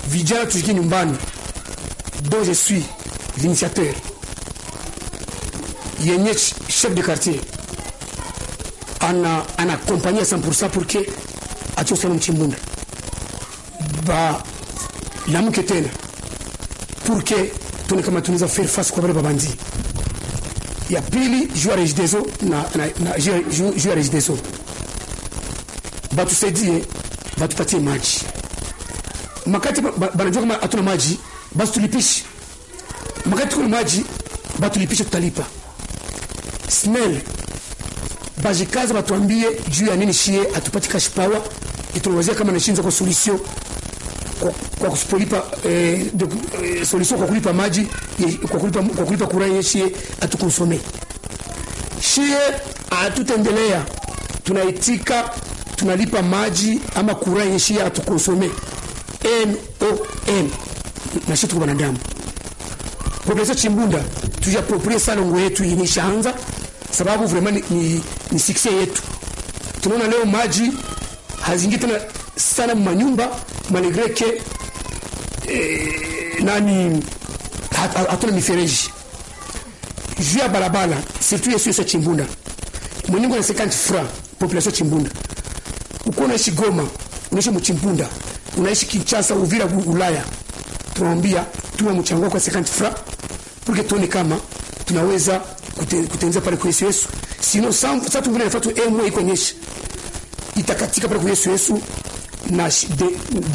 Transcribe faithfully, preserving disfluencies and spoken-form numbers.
vijana tujiki nyumbani, dont je suis l'initiateur, yenye chef de quartier ana ana accompagné cent pour cent pour que atiosana mchimbunda ba lamuke tena pour que tuni kama tunaweza faire face kwa wale babandi. Ya pili juu ya Regideso na na, na juu ya Regideso batu saidie, batu patie maji makati banajua kama hatuna maji, basi tulipishe makati kuna maji, batu tulipishe, tutalipa smell bajikaza batuambie juu ya nini shie atupati cash power itulowazia kama nashinza kwa solution kwa, kwa kusipolipa eh, de, eh, solution kwa kulipa maji kwa kulipa kwa kulipa kurai shie atukonsome shie atutendelea tunaitika tunalipa maji ama kurai shie atukonsome N O N na shie tuko banadamu population Chimbunda tujaproprie sana ngo yetu inishaanza sababu vraiment ni, ni, ni success yetu. Tunaona leo maji hazingi tena sana manyumba malgré que eh, nani hatuna mifereji juu ya barabara surtout yesu yesu Chimbunda mweningo na cinquante francs population Chimbunda. Uko unaishi Goma, unaishi Mchimbunda, unaishi Kinshasa, Uvira, Ulaya, tunaambia tuma mchango kwa cinquante francs pour que tuone kama tunaweza kutengeneza pale kwa Yesu Yesu. Sino sasa tungine nafatu emo iko nyesha itakatika pale kwa Yesu Yesu na de,